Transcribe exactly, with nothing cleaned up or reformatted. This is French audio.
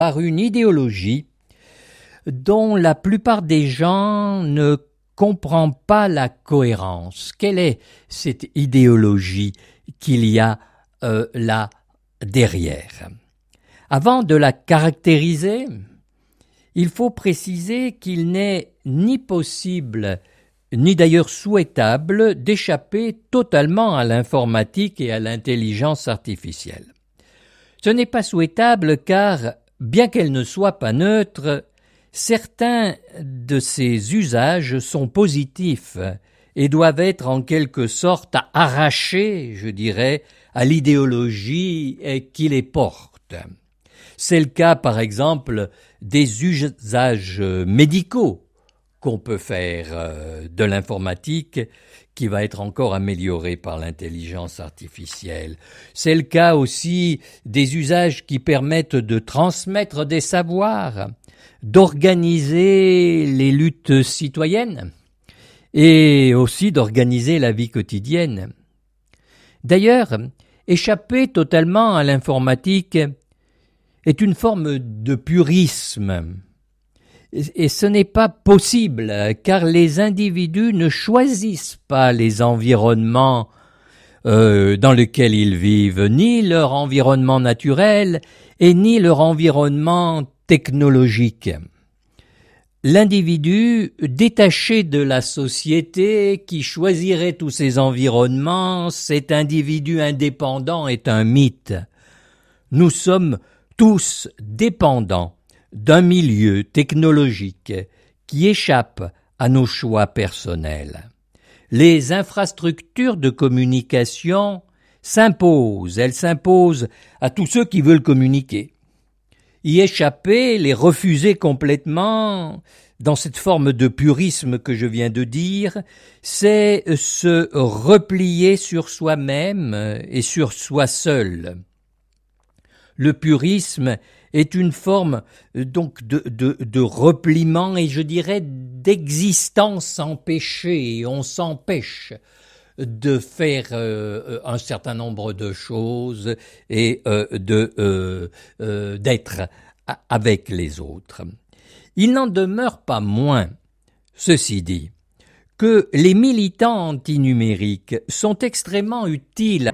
par une idéologie dont la plupart des gens ne comprennent pas la cohérence. Quelle est cette idéologie qu'il y a euh, là derrière? Avant de la caractériser, il faut préciser qu'il n'est ni possible ni d'ailleurs souhaitable d'échapper totalement à l'informatique et à l'intelligence artificielle. Ce n'est pas souhaitable car, bien qu'elle ne soit pas neutre, certains de ses usages sont positifs et doivent être en quelque sorte arrachés, je dirais, à l'idéologie qui les porte. C'est le cas, par exemple, des usages médicaux qu'on peut faire de l'informatique qui va être encore améliorée par l'intelligence artificielle. C'est le cas aussi des usages qui permettent de transmettre des savoirs, d'organiser les luttes citoyennes et aussi d'organiser la vie quotidienne. D'ailleurs, échapper totalement à l'informatique est une forme de purisme. Et ce n'est pas possible, car les individus ne choisissent pas les environnements euh, dans lesquels ils vivent, ni leur environnement naturel et ni leur environnement technologique. L'individu détaché de la société qui choisirait tous ces environnements, cet individu indépendant est un mythe. Nous sommes tous dépendants d'un milieu technologique qui échappe à nos choix personnels. Les infrastructures de communication s'imposent, elles s'imposent à tous ceux qui veulent communiquer. Y échapper, les refuser complètement, dans cette forme de purisme que je viens de dire, c'est se replier sur soi-même et sur soi seul. Le purisme est une forme donc de, de, de repliement et je dirais d'existence empêchée. On s'empêche de faire euh, un certain nombre de choses et euh, de euh, euh, d'être avec les autres. Il n'en demeure pas moins, ceci dit, que les militants antinumériques sont extrêmement utiles